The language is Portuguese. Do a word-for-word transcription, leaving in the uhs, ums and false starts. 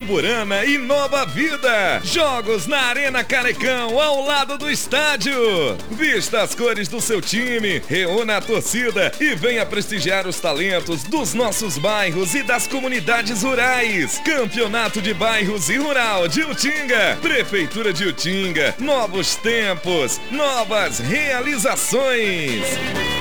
Uruburana e Nova Vida. Jogos na Arena Canecão, ao lado do estádio. Vista as cores do seu time, reúna a torcida e venha prestigiar os talentos dos nossos bairros e das comunidades rurais. Campeonato de Bairros e Rural de Utinga. Prefeitura de Utinga. Novos tempos, novas realizações.